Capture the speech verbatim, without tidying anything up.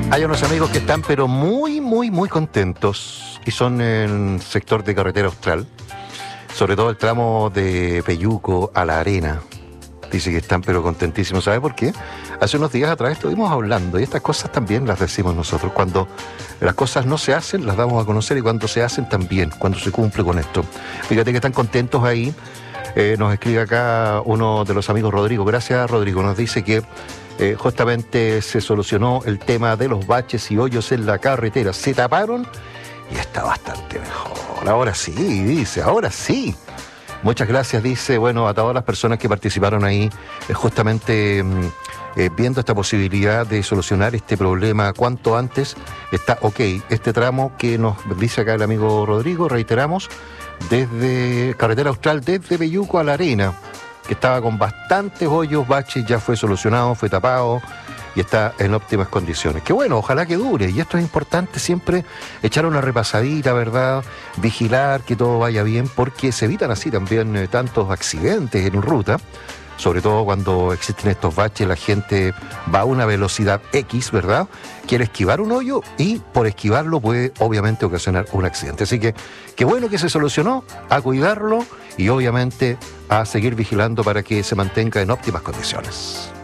Hay unos amigos que están pero muy, muy, muy contentos y son en el sector de Carretera Austral, sobre todo el tramo de Peyuco a La Arena. Dice que están pero contentísimos. ¿Sabe por qué? Hace unos días atrás estuvimos hablando y estas cosas también las decimos nosotros. Cuando las cosas no se hacen, las damos a conocer, y cuando se hacen también, cuando se cumple con esto. Fíjate que están contentos ahí. Eh, nos escribe acá uno de los amigos, Rodrigo. Gracias, Rodrigo. Nos dice que eh, justamente se solucionó el tema de los baches y hoyos en la carretera. Se taparon y está bastante mejor. Ahora sí, dice, ahora sí. Muchas gracias, dice, bueno, a todas las personas que participaron ahí, eh, justamente eh, viendo esta posibilidad de solucionar este problema cuanto antes. Está ok, este tramo que nos dice acá el amigo Rodrigo, reiteramos, desde Carretera Austral, desde Peyuco a La Arena, que estaba con bastantes hoyos, baches, ya fue solucionado, fue tapado y está en óptimas condiciones. Que bueno, ojalá que dure, y esto es importante siempre, echar una repasadita, ¿verdad? Vigilar que todo vaya bien, porque se evitan así también eh, tantos accidentes en ruta, sobre todo cuando existen estos baches, la gente va a una velocidad X, ¿verdad? Quiere esquivar un hoyo y por esquivarlo puede obviamente ocasionar un accidente. Así que qué bueno que se solucionó, a cuidarlo y obviamente a seguir vigilando para que se mantenga en óptimas condiciones.